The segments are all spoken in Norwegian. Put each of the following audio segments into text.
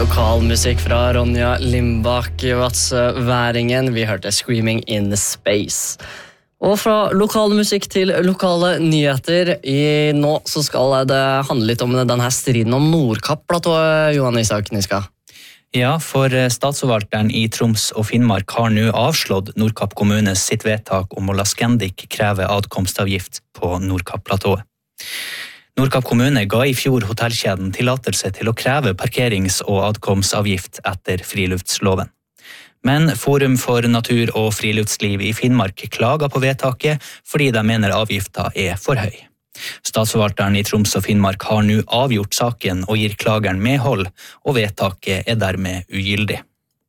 Lokalmusikk fra Ronja Limbach, Vadsøværingen. Vi hørte Screaming in Space. Og fra lokalmusikk til lokale nyheter. Nå så skal det handle litt om denne striden om Nordkapp-platået, Johan Isak Niska. Ja, for statsforvalteren i Troms og Finnmark har nå avslått Nordkapp kommunes sitt vedtak om å la Scandic kreve adkomstavgift på Nordkapp-platået. Nordkapp kommune ga i fjor hotellkjeden tillatelse til å kreve parkerings- og adkomstavgift etter friluftsloven. Men Forum for natur og friluftsliv i Finnmark klager på vedtaket fordi de mener avgifta er for høy. Statsforvalteren i Troms og Finnmark har nå avgjort saken og gir klageren medhold, og vedtaket er dermed ugyldig.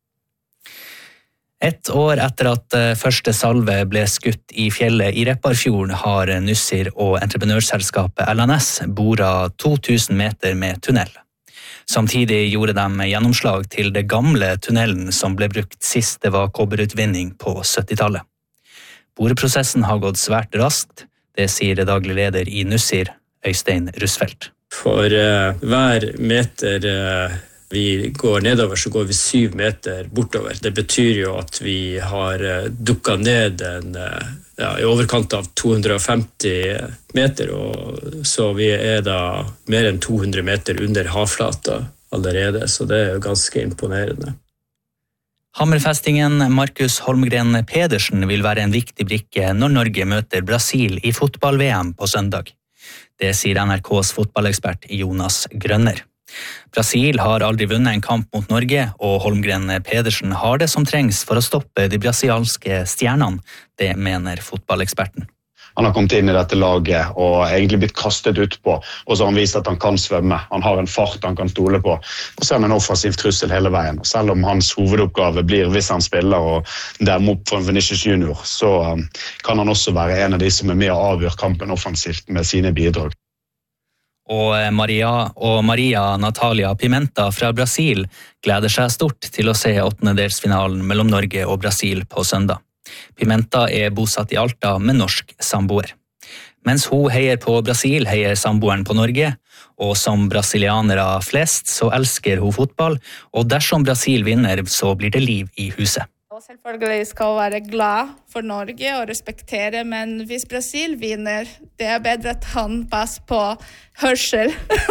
Et år etter at første salve ble skutt i fjellet i Repparfjorden har Nussir og entreprenørselskapet LNS boret 2000 meter med tunnel. Samtidig gjorde de gjennomslag til det gamle tunnelen som ble brukt sist det var kobberutvinning på 70-tallet. Boreprosessen har gått svært raskt, det sier daglig leder i Nussir, Øystein Rusfeldt. For hver meter vi går nedover, så går vi 7 meter bortover. Det betyr jo at vi har dukket ned i overkant av 250 meter, og så vi er da mer enn 200 meter under havflata allerede, så det er jo ganske imponerende. Hammerfestingen Markus Holmgren Pedersen vil være en viktig brikke når Norge møter Brasil i fotball-VM på søndag. Det sier NRKs fotballekspert Jonas Grønner. Brasil har aldri vunnet en kamp mot Norge, og Holmgren Pedersen har det som trengs for å stoppe de brasilianske stjernene, det mener fotballeksperten. Han har kommet inn i dette laget og egentlig blitt kastet ut på, og så har han vist at han kan svømme. Han har en fart han kan stole på, og så er han en offensiv trussel hele veien. Og selv om hans hovedoppgave blir, hvis han spiller og dermed opp for en Vinicius Junior, så kan han også være en av de som er med å avgjøre kampen offensivt med sine bidrag. Og Maria Natalia Pimenta fra Brasil gleder seg stort til å se åttendedelsfinalen mellom Norge og Brasil på søndag. Pimenta er bosatt i Alta med norsk samboer. Mens hun heier på Brasil, heier samboeren på Norge, og som brasilianere flest så elsker hun fotball, og dersom Brasil vinner så blir det liv i huset. Og selvfølgelig skal være glad for Norge og respektere, men hvis Brasil vinner, det er bedre at han passer på hørsel.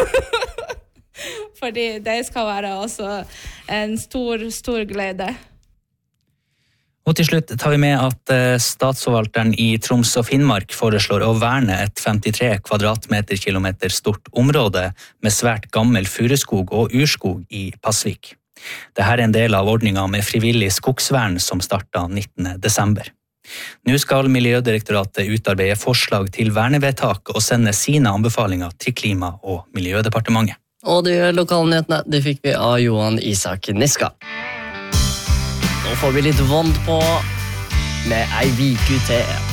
Fordi det skal være også en stor glede. Og til slutt tar vi med at statsforvalteren i Troms og Finnmark foreslår å verne et 53 kvadratmeterkilometer stort område med svært gammel fureskog og urskog i Pasvik. Dette er en del av ordningen med frivillig skogsvern som startet 19. desember. Nå skal Miljødirektoratet utarbeide forslag til vernevedtak og sende sine anbefalinger til Klima- og Miljødepartementet. Og de lokalnyhetene de fikk vi av Johan Isak Niska. Nå får vi litt vond på med ei uke til.